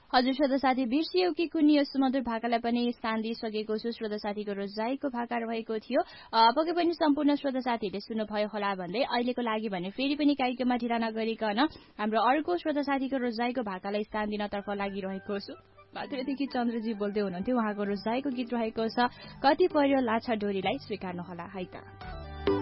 हजुर श्रोता साथी बिर्सियो कि कुनै यो सुमधुर भाकालाई पनि स्थान दिइसकेको छु। श्रोता साथीको रोजाइको भाका रहेको थियो। पक्कै पनि सम्पूर्ण श्रोता साथीहरूले सुन्नुभयो होला भन्दै अहिलेको लागि भने फेरि पनि कार्यक्रममा ढिला नगरिकन हाम्रो अर्को श्रोता साथीको रोजाइको भाकालाई स्थान दिनतर्फ लागिरहेको छु। मात्रदेखि चन्द्रजी बोल्दै हुनुहुन्थ्यो। उहाँको रोजाइको गीत रहेको छ कति पर्यो लाछा डोरीलाई स्वीकार्नु होला है त।